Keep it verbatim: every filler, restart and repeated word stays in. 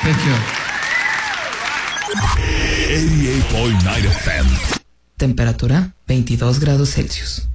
Thank you. ochenta y ocho punto nueve F M. Temperatura veintidós grados Celsius.